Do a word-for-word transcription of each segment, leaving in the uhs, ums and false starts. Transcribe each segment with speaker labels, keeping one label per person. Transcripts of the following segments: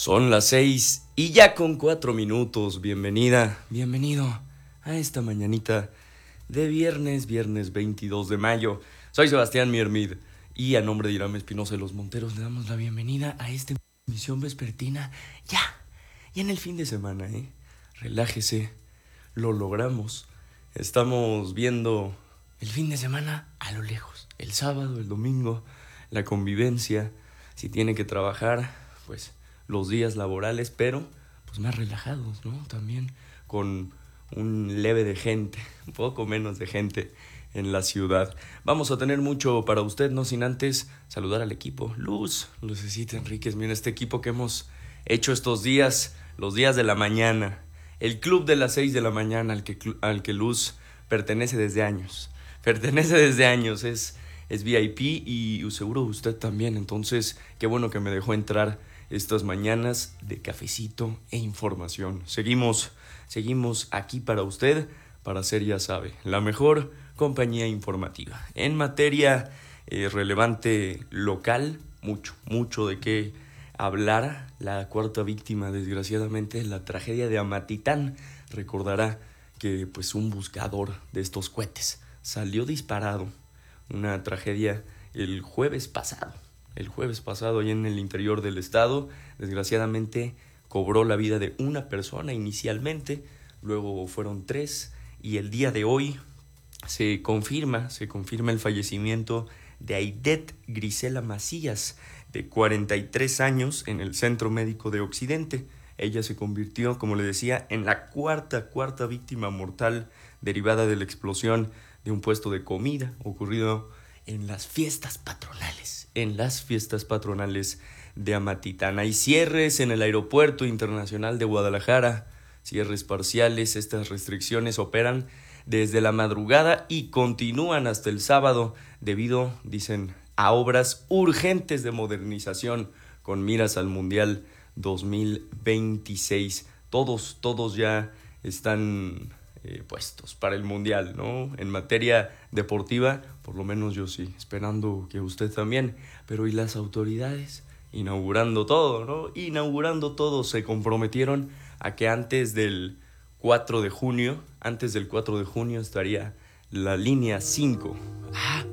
Speaker 1: Son las seis y ya con cuatro minutos. Bienvenida, bienvenido a esta mañanita de viernes, viernes veintidós de mayo. Soy Sebastián Miermid y a nombre de Irán Espinosa de los Monteros le damos la bienvenida a esta emisión vespertina. Ya, ya en el fin de semana, ¿eh? Relájese, lo logramos. Estamos viendo el fin de semana a lo lejos. El sábado, el domingo, la convivencia. Si tiene que trabajar, pues los días laborales, pero pues más relajados, ¿no? También con un leve de gente, un poco menos de gente en la ciudad. Vamos a tener mucho para usted, no sin antes saludar al equipo. Luz, Lucecita Enríquez, miren este equipo que hemos hecho estos días, los días de la mañana. El club de las seis de la mañana al que, al que Luz pertenece desde años. Pertenece desde años, es, es V I P y seguro usted también. Entonces, qué bueno que me dejó entrar estas mañanas de cafecito e información. Seguimos, seguimos aquí para usted, para ser, ya sabe, la mejor compañía informativa. En materia eh, relevante local, mucho, mucho de qué hablar. La cuarta víctima, desgraciadamente, de la tragedia de Amatitán. Recordará que pues un buscador de estos cohetes salió disparado. Una tragedia el jueves pasado. El jueves pasado, allá en el interior del estado, desgraciadamente cobró la vida de una persona inicialmente, luego fueron tres, y el día de hoy se confirma, se confirma el fallecimiento de Aidet Grisela Macías, de cuarenta y tres años, en el Centro Médico de Occidente. Ella se convirtió, como le decía, en la cuarta, cuarta víctima mortal derivada de la explosión de un puesto de comida ocurrido en las fiestas patronales, en las fiestas patronales de Amatitán. Hay cierres en el Aeropuerto Internacional de Guadalajara, cierres parciales. Estas restricciones operan desde la madrugada y continúan hasta el sábado debido, dicen, a obras urgentes de modernización con miras al Mundial dos mil veintiséis. Todos, todos ya están Eh, puestos para el Mundial, ¿no? En materia deportiva, por lo menos yo sí, esperando que usted también. Pero ¿y las autoridades? Inaugurando todo, ¿no? Inaugurando todo, se comprometieron a que antes del cuatro de junio, antes del cuatro de junio estaría la línea cinco. ¡Ah!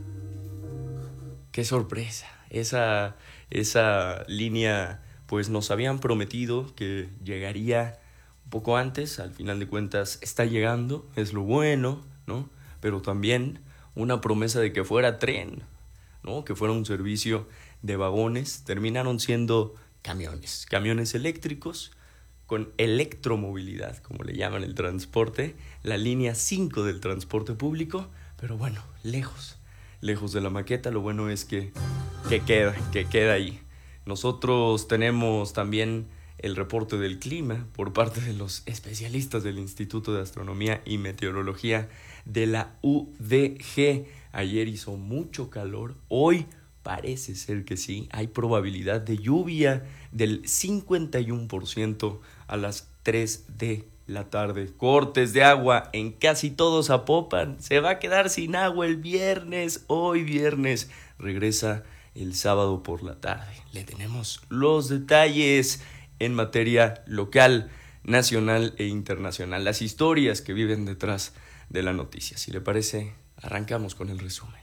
Speaker 1: ¡Qué sorpresa! Esa, esa línea, pues nos habían prometido que llegaría poco antes. Al final de cuentas está llegando, es lo bueno, ¿no? Pero también una promesa de que fuera tren, ¿no? Que fuera un servicio de vagones. Terminaron siendo camiones, camiones eléctricos con electromovilidad, como le llaman el transporte, la línea cinco del transporte público, pero bueno, lejos, lejos de la maqueta. Lo bueno es que, que queda, que queda ahí. Nosotros tenemos también el reporte del clima por parte de los especialistas del Instituto de Astronomía y Meteorología de la U D G. Ayer hizo mucho calor, hoy parece ser que sí, hay probabilidad de lluvia del cincuenta y uno por ciento a las tres de la tarde. Cortes de agua en casi todo Zapopan, se va a quedar sin agua el viernes, hoy viernes, regresa el sábado por la tarde. Le tenemos los detalles en materia local, nacional e internacional, las historias que viven detrás de la noticia. Si le parece, arrancamos con el resumen.